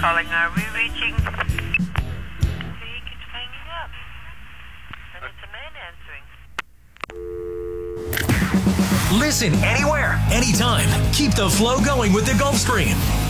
calling. Are we reaching? He keeps hanging up. And it's a man answering. Listen anywhere, anytime. Keep the flow going with the Gulfstream.